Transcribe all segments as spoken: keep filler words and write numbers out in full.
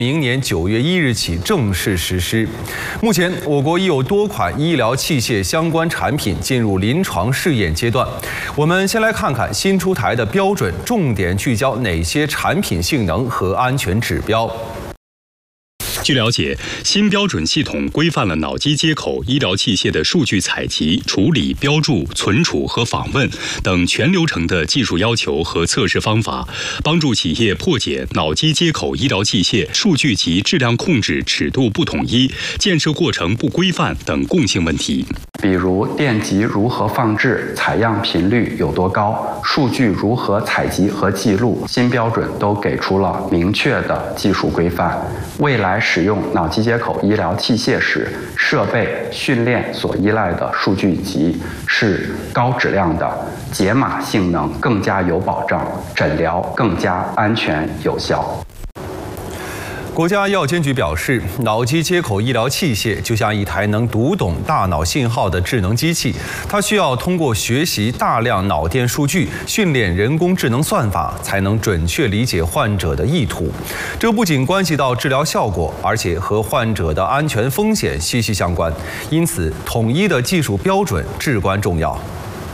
明年九月一日起正式实施。目前，我国已有多款医疗器械相关产品进入临床试验阶段。我们先来看看新出台的标准，重点聚焦哪些产品性能和安全指标。 据了解，新标准系统规范了脑机接口医疗器械的数据采集、处理、标注、存储和访问等全流程的技术要求和测试方法，帮助企业破解脑机接口医疗器械数据及质量控制尺度不统一、建设过程不规范等共性问题。 比如电极如何放置、采样频率有多高、数据如何采集和记录，新标准都给出了明确的技术规范。未来使用脑机接口医疗器械时，设备训练所依赖的数据集是高质量的，解码性能更加有保障，诊疗更加安全有效。 国家药监局表示，脑机接口医疗器械就像一台能读懂大脑信号的智能机器，它需要通过学习大量脑电数据，训练人工智能算法，才能准确理解患者的意图。这不仅关系到治疗效果，而且和患者的安全风险息息相关。因此，统一的技术标准至关重要。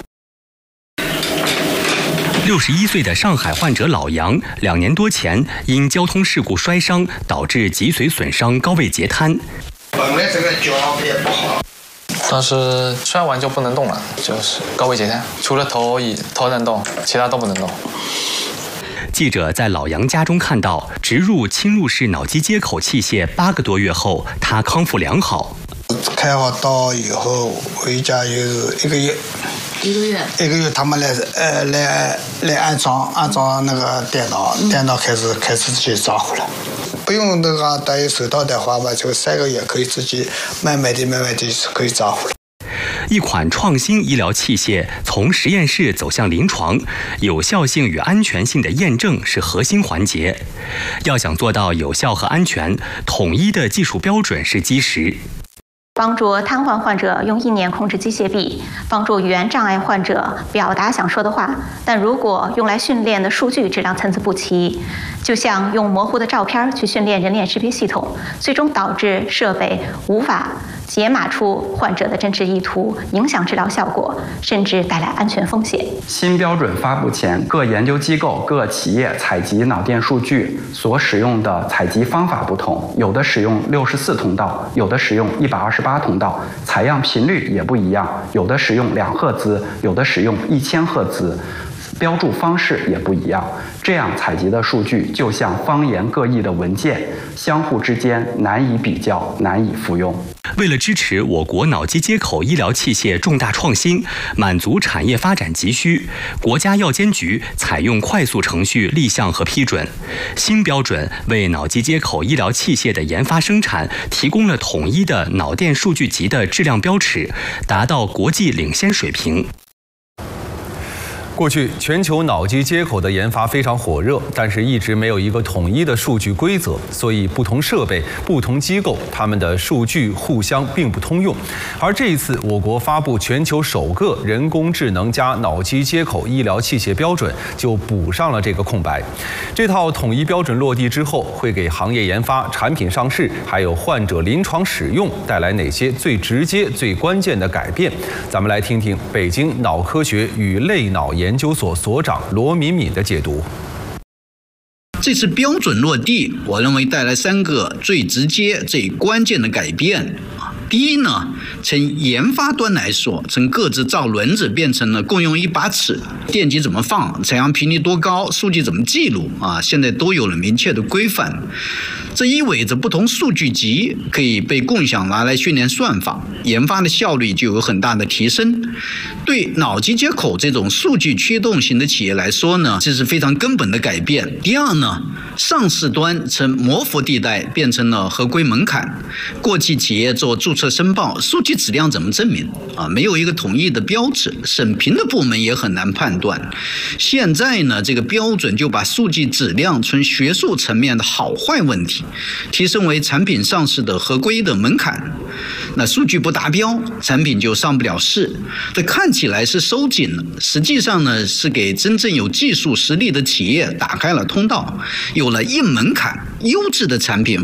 六十一岁的上海患者老杨，两年多前因交通事故摔伤，导致脊髓损伤、高位截瘫。 本来这个脚也不好， 但是摔完就不能动了，就是高位截瘫，除了头以头能动，其他都不能动。 记者在老杨家中看到，植入侵入式脑机接口器械八个多月后，他康复良好。 开好刀以后回家有一个月。 一个月， 一个月，他们来呃来来安装安装那个电脑，嗯、电脑开始开始自己招呼了，不用那个戴手套的话吧，就三个月可以自己慢慢的慢慢的可以招呼了。 一款创新医疗器械从实验室走向临床，有效性与安全性的验证是核心环节。要想做到有效和安全，统一的技术标准是基石。 帮助瘫痪患者用意念控制机械臂，帮助语言障碍患者表达想说的话。但如果用来训练的数据质量参差不齐，就像用模糊的照片去训练人脸识别系统，最终导致设备无法解码出患者的真实意图，影响治疗效果，甚至带来安全风险。 新标准发布前，各研究机构、各企业采集脑电数据所使用的采集方法不同，有的使用六十四通道，有的使用一百二十八通道，采样频率也不一样，有的使用两赫兹，有的使用一千赫兹。 标注方式也不一样，这样采集的数据就像方言各异的文件，相互之间难以比较，难以复用。 为了支持我国脑机接口医疗器械重大创新，满足产业发展急需，国家药监局采用快速程序立项和批准。新标准为脑机接口医疗器械的研发生产提供了统一的脑电数据集的质量标尺，达到国际领先水平。 过去，全球脑机接口的研发非常火热，但是一直没有一个统一的数据规则，所以不同设备、不同机构，他们的数据互相并不通用。而这一次，我国发布全球首个人工智能加脑机接口医疗器械标准，就补上了这个空白。这套统一标准落地之后，会给行业研发、产品上市，还有患者临床使用带来哪些最直接、最关键的改变？咱们来听听北京脑科学与类脑研。 研究所所长罗敏敏的解读。 这次标准落地，我认为带来三个最直接、最关键的改变。第一呢，从研发端来说，从各自造轮子变成了共用一把尺，电极怎么放，采样频率多高，数据怎么记录啊，现在都有了明确的规范。这意味着不同数据集可以被共享拿来训练算法，研发的效率就有很大的提升。对脑机接口这种数据驱动型的企业来说呢，这是非常根本的改变。第二呢，上市端从模糊地带变成了合规门槛。过去企业做注册申报，数据质量怎么证明啊？没有一个统一的标尺，审评的部门也很难判断。现在呢，这个标准就把数据质量从学术层面的好坏问题，提升为产品上市的合规的门槛。那数据不达标，产品就上不了市。这看起来是收紧了，实际上呢是给真正有技术实力的企业打开了通道，有了硬门槛，优质的产品